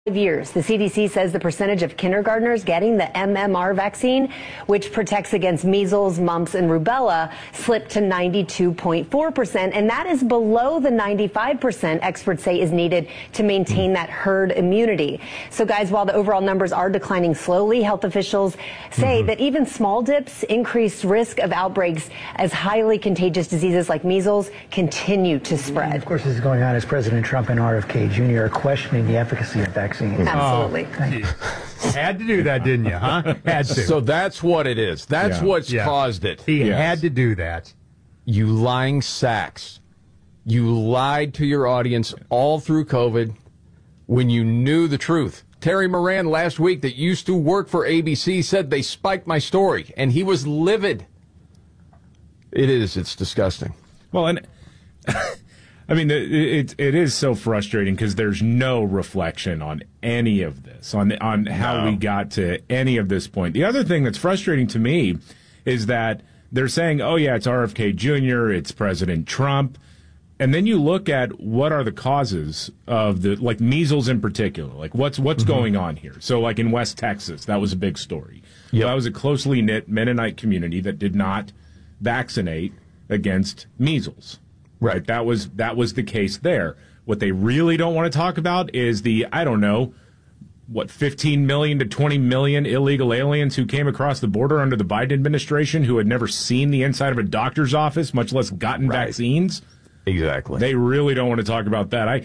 Years. The CDC says the percentage of kindergartners getting the MMR vaccine, which protects against measles, mumps, and rubella, slipped to 92.4%, and that is below the 95% experts say is needed to maintain that herd immunity. So, guys, while the overall numbers are declining slowly, health officials say that even small dips increase risk of outbreaks as highly contagious diseases like measles continue to spread. Of course, this is going on as President Trump and RFK Jr. are questioning the efficacy of vaccines. Absolutely. Had to do that, didn't you, huh? Had to. So that's what it is. That's what's caused it. He had to do that. You lying sacks. You lied to your audience all through COVID when you knew the truth. Terry Moran last week that used to work for ABC said they spiked my story, and he was livid. It's disgusting. Well, and I mean, it is so frustrating because there's no reflection on any of this, on how we got to any of this point. The other thing that's frustrating to me is that they're saying, oh, yeah, it's RFK Jr., it's President Trump. And then you look at what are the causes of like measles in particular, like what's going on here. So like in West Texas, that was a big story. Yep. That was a closely knit Mennonite community that did not vaccinate against measles. Right. That was the case there. What they really don't want to talk about is the, 15 million to 20 million illegal aliens who came across the border under the Biden administration who had never seen the inside of a doctor's office, much less gotten vaccines. Exactly. They really don't want to talk about that.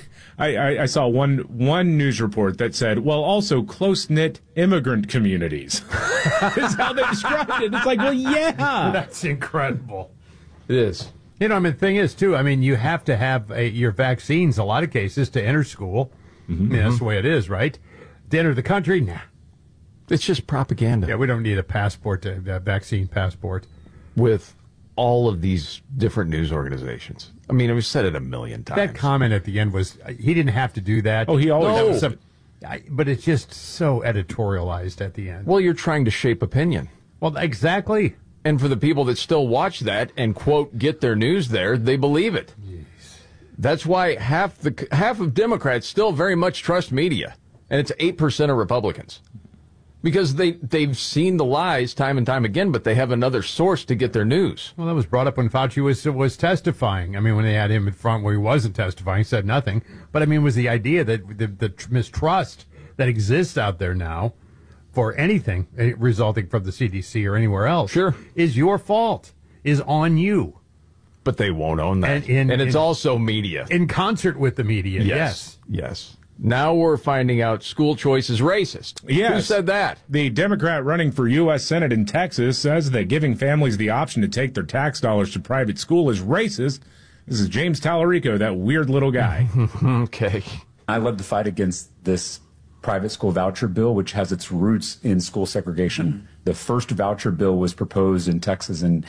I saw one news report that said, well, also close-knit immigrant communities. That's how they described it. It's like, well, yeah. That's incredible. It is. You know, the thing is, too, you have to have your vaccines, a lot of cases, to enter school. That's the way it is, right? To enter the country, nah. It's just propaganda. Yeah, we don't need a passport, a vaccine passport. With all of these different news organizations. I mean, I've said it a million times. That comment at the end was, he didn't have to do that. Oh, he always does. But it's just so editorialized at the end. Well, you're trying to shape opinion. Well, exactly. And for the people that still watch that and, quote, get their news there, they believe it. Jeez. That's why half of Democrats still very much trust media, and it's 8% of Republicans. Because they've seen the lies time and time again, but they have another source to get their news. Well, that was brought up when Fauci was testifying. I mean, when they had him in front where he wasn't testifying, he said nothing. But, was the idea that the mistrust that exists out there now for anything resulting from the CDC or anywhere else is your fault, is on you. But they won't own that. And it's also media. In concert with the media, yes. Yes. Now we're finding out school choice is racist. Yes. Who said that? The Democrat running for U.S. Senate in Texas says that giving families the option to take their tax dollars to private school is racist. This is James Tallarico, that weird little guy. Okay. I led the fight against this private school voucher bill, which has its roots in school segregation. The first voucher bill was proposed in Texas in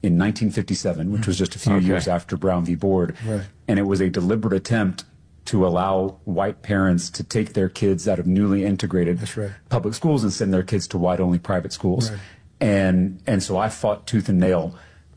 1957, which was just a few years after Brown v. Board. Right. And it was a deliberate attempt to allow white parents to take their kids out of newly integrated public schools and send their kids to white-only private schools. Right. And so I fought tooth and nail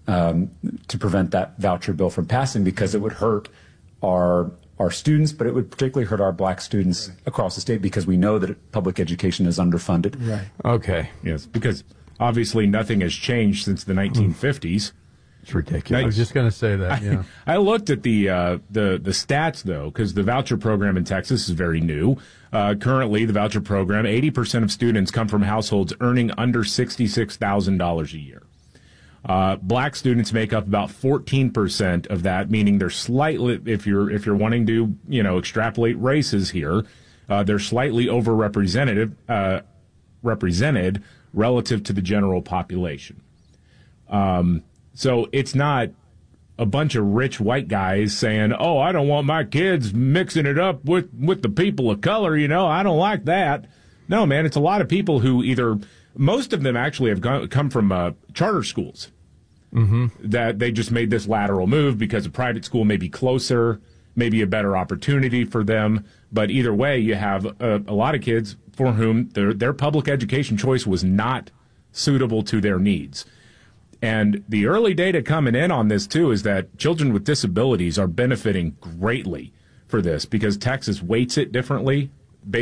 to prevent that voucher bill from passing because it would hurt our students, but it would particularly hurt our black students across the state because we know that public education is underfunded. Right. Okay. Yes, because obviously nothing has changed since the 1950s. It's ridiculous. I was just going to say that, yeah. I looked at the stats, though, because the voucher program in Texas is very new. Currently, the voucher program, 80% of students come from households earning under $66,000 a year. Black students make up about 14% of that, meaning they're slightly, if you're wanting to, extrapolate races here, they're slightly overrepresented, represented relative to the general population. So it's not a bunch of rich white guys saying, oh, I don't want my kids mixing it up with the people of color, I don't like that. No, man, it's a lot of people who most of them actually have come from charter schools. That they just made this lateral move because a private school may be closer, maybe a better opportunity for them. But either way, you have a lot of kids for whom their public education choice was not suitable to their needs. And the early data coming in on this, too, is that children with disabilities are benefiting greatly for this because Texas weights it differently